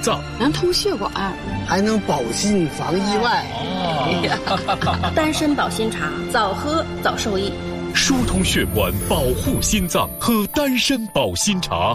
脏， 能通血管， 还能保心防意外。 丹参保心茶，早喝早受益。 疏通血管，保护心脏，喝丹参保心茶。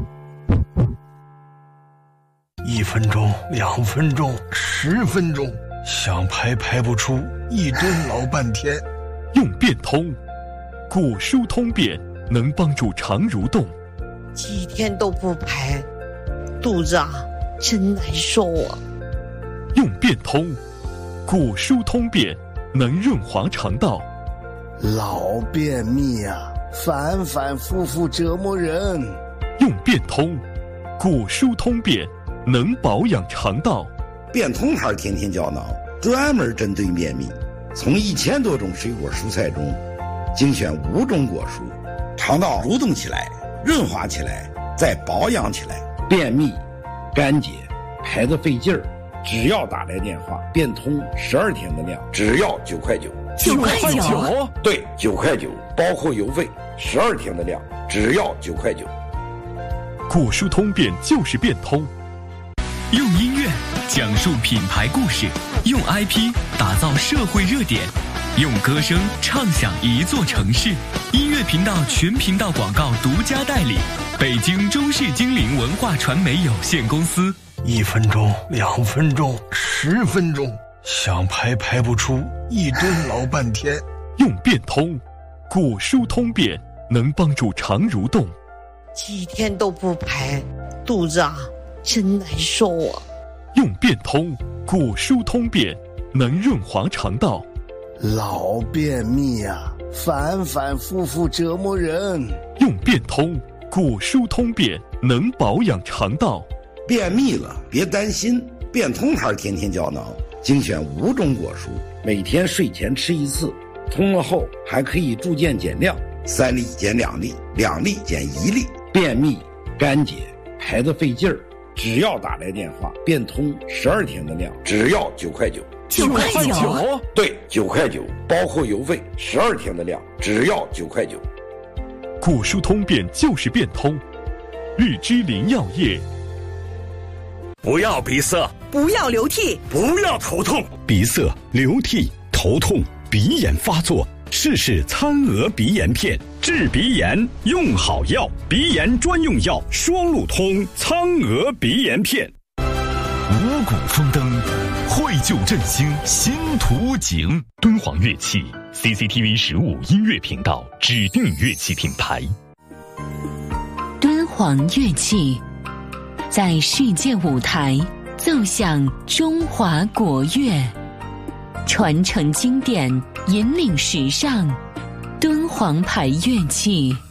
1分钟、2分钟、10分钟，想排不出，一蹲老半天。 用便通，骨疏通便，能帮助肠蠕动。 几天都不排，肚子真难受啊。 用便通，骨疏通便，能润滑肠道。 老便秘反反复复折磨人。 用便通，骨疏通便，能保养肠道。 便通牌天天胶囊专门针对便秘，从1000多种水果蔬菜中精选5种果蔬，肠道蠕动起来，润滑起来，再保养起来。便秘、干结、排得费劲儿，只要打来电话，便通12天的量，只要9块9。 9块9？ 对，9块9，包括邮费，12天的量，只要9块9。 骨疏通便就是便通。 用音乐讲述品牌故事，用 IP 打造社会热点，用歌声唱响一座城市。音乐频道全频道广告独家代理，北京中视精灵文化传媒有限公司。 1分钟、2分钟、10分钟，想排不出，一蹲老半天。 用便通，骨疏通便，能帮助肠蠕动。 几天都不排，肚子真难受啊。 用便通，骨疏通便，能润滑肠道。 老便秘反反复复折磨人。 用便通，骨疏通便，能保养肠道。 便秘了别担心，便通牌天天胶囊精选5种果蔬，每天睡前吃1次，通了后还可以逐渐减量，3粒减2粒，2粒减1粒。便秘、干结、排得费劲儿，只要打来电话，便通12天的量，只要9块9。 9块9？ 对，9块9，包括邮费，12天的量，只要9块9。 骨疏通便就是便通。日之林药业。 不要鼻塞， 不要流涕， 不要头痛。 鼻塞、流涕、头痛、鼻炎发作，试试餐鹅鼻炎片，治鼻炎用好药，鼻炎专用药双路通餐鹅鼻炎片。 五谷丰登，绘就振兴新图景。敦煌乐器 CCTV 15音乐频道指定乐器品牌。 敦煌乐器在世界舞台奏响中华国乐，传承经典，引领时尚。敦煌牌乐器。